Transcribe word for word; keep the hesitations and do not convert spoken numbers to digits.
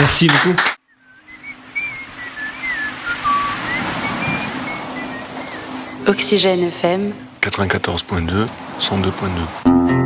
Merci beaucoup. Oxygène F M quatre-vingt-quatorze point deux, cent deux point deux.